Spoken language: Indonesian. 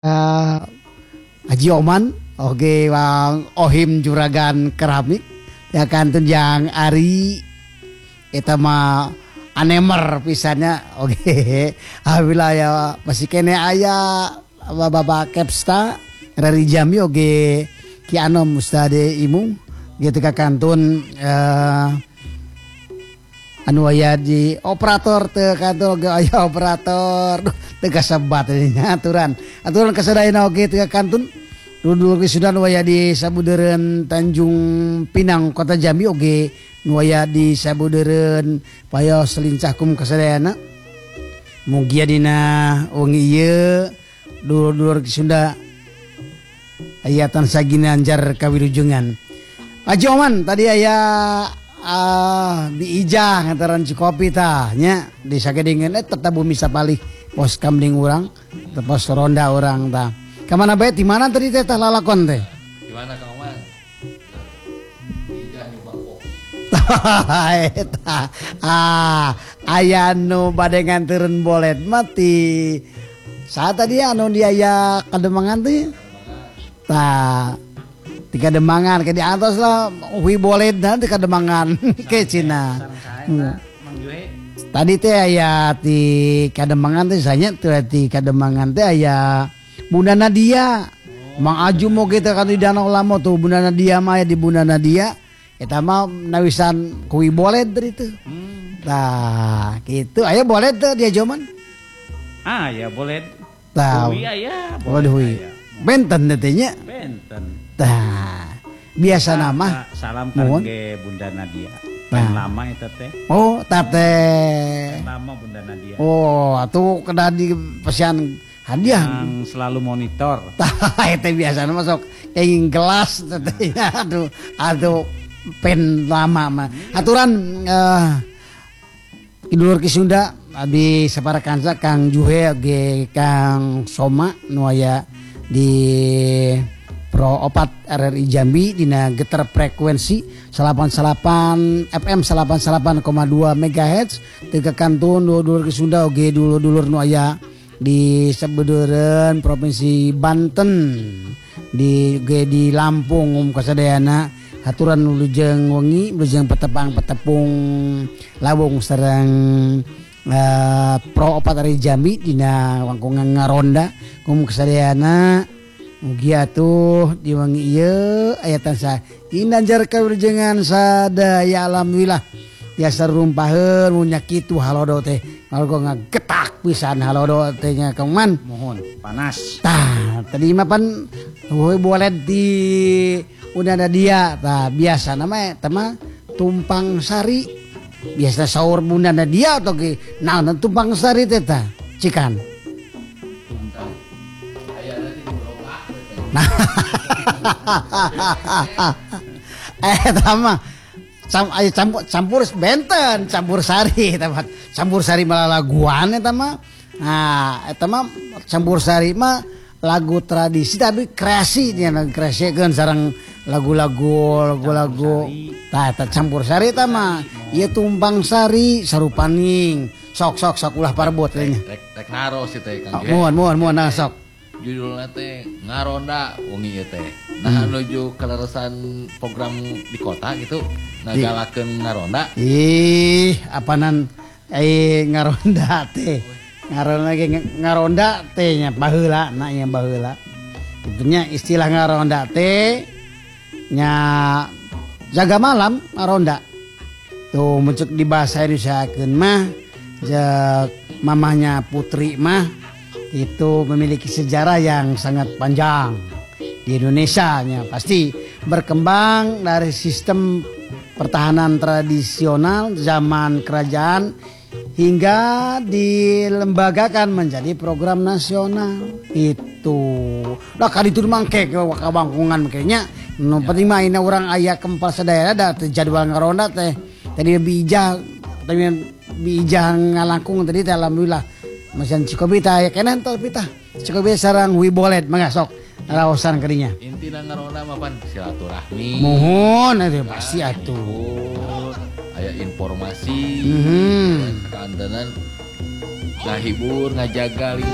Haji Oman, oke Bang Ohim Juragan Keramik, ya kantun yang Ari, eta mah anemer pisannya, oke. Alhamdulillah ya masih kene aya Bapak Kepsta dari Jambi, oke. Ki Anom Ustade Imung, gitu ka kantun anu aya di operator teu kantor ge aya operator teu kasebat nya aturan kasadayana oge teu kantun dulu sudah nu aya di sabudeureun Tanjung Pinang Kota Jambi oge nu aya di sabudeureun paya selincah kum kasadayana mugia dina wengi ieu dulur-dulur Sunda aya tansah ginanjar kawilujengan. Haji Oman tadi aya di Ijah ngantaran Cikopi tah nya di sagedengeun tetep bumi sapalih pos kamling urang teh pos ronda urang tah. Ka mana bae di mana tadi teh tah lalakon teh? Di mana Kang Oman? Ijah di Bangkok. Eta aya nu bade nganteurun bolet mati. Saat tadi anu dia aya kademangan teh. Tah tiga demangan ke di atas lah hui boleh dan tiga demangan ke Cina tadi teh aya ti kademangan teh sanya teh ti kademangan teh aya Bunda Nadia Mang Aju mau kita kan di Danau Lamo tuh Bunda Nadia mah di Bunda Nadia eta mah nawisan kui boleh dari itu tah gitu aya boleh teh dia zaman ya boleh tahu aya boleh hui benten teh nya benten. Nah, biasa nama salam kangge Bunda Nadia. Pen lama eta teh. Oh, teh. Lama Bunda Nadia. Oh, atuh kena di pesan hadiah. Yang selalu monitor. Tah, eta biasa masuk kayak gelas teh. Aduh pen lama mah. Aturan Idulur Ki Sunda abdi saparakansa Kang Juhe ge Kang Soma nu aya di Pro Opat RRI Jambi dina geter frekuensi 88 FM 88,2 MHz teu kantun dulur Ki Sunda oge dulur-dulur nu aya di sabeudeureuan Provinsi Banten di Lampung kasadayana haturan lujeng wengi lujeng petepang-petepung lawung sareng Pro Opat RRI Jambi dina wangkungan ngaronda kum kasadayana mugi atuh di wangi ieu aya tansah inanjar kawilujengan sadaya alhamdulillah tiasa rumpaheun mun nya kitu halodo teh ngalgo ngagetak pisan halodo teh nya Kang Man mohon panas tah tadi mah pan boleh di udah dia tah biasa nama eta mah tumpang sari biasa sahur Bunda Nadia atau ge naon tumpang sari teh tah cikan nah mah campur benten campur sari tempat campur sari malah laguan eta mah nah eta mah campur sari mah lagu tradisi tapi kreasi nya kreasikeun sareng lagu-lagu tah eta campur sari eta mah ieu tumpang sari sarupaning sok ulah parbot nya rek naro si teh Kang muon sok judulnya teh ngaronda wengi ieu teh nah nuju kaleresan program di kota gitu nagalakeun ngaronda apanan ngaronda teh ngaronda teh nya baheula na nya baheula itunya istilah ngaronda teh nya jaga malam ngaronda tuh muncul di bahasa Indonesiakeun mah jak mamahnya Putri mah itu memiliki sejarah yang sangat panjang di Indonesia nya pasti berkembang dari sistem pertahanan tradisional zaman kerajaan hingga dilembagakan menjadi program nasional itu lah kali itu mangke ke kabangkungan kayaknya nu penting mah ina urang aya kempal sadaya da jadwal ngaronda teh tadi bijah ngalangkung tadi teh alhamdulillah Masan Cikopi tah aya keneh teh pitah. Cikopi sareng Wibolet mangga sok raosan kadinya. Intina ngaronda mah pan silaturahmi. Mohon atuh pasti atuh. Aya informasi. Kantenan ngahibur ngajaga